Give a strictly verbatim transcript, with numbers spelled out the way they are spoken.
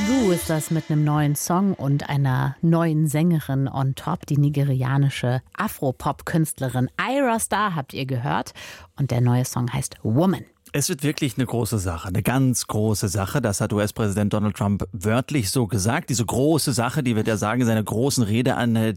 Badu ist das mit einem neuen Song und einer neuen Sängerin on top. Die nigerianische Afro-Pop-Künstlerin Ayra Starr habt ihr gehört. Und der neue Song heißt Woman. Es wird wirklich eine große Sache, eine ganz große Sache. Das hat U S-Präsident Donald Trump wörtlich so gesagt. Diese große Sache, die wird er sagen in seiner großen Rede an